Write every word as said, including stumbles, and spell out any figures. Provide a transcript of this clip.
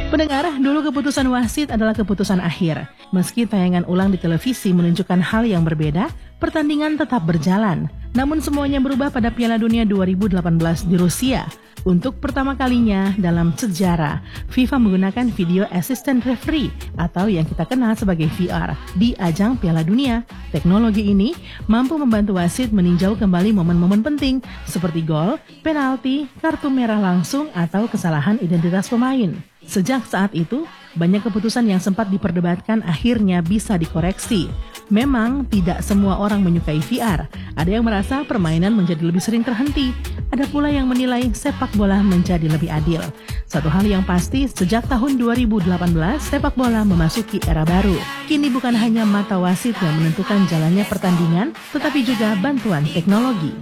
Pendengar, dulu keputusan wasit adalah keputusan akhir. Meski tayangan ulang di televisi menunjukkan hal yang berbeda, pertandingan tetap berjalan. Namun semuanya berubah pada Piala Dunia dua ribu delapan belas di Rusia. Untuk pertama kalinya dalam sejarah, FIFA menggunakan Video Assistant Referee atau yang kita kenal sebagai V R di ajang Piala Dunia. Teknologi ini mampu membantu wasit meninjau kembali momen-momen penting seperti gol, penalti, kartu merah langsung, atau kesalahan identitas pemain. Sejak saat itu, banyak keputusan yang sempat diperdebatkan akhirnya bisa dikoreksi. Memang tidak semua orang menyukai V R. Ada yang merasa permainan menjadi lebih sering terhenti. Ada pula yang menilai sepak bola menjadi lebih adil. Satu hal yang pasti, sejak tahun dua ribu delapan belas, sepak bola memasuki era baru. Kini bukan hanya mata wasit yang menentukan jalannya pertandingan, tetapi juga bantuan teknologi.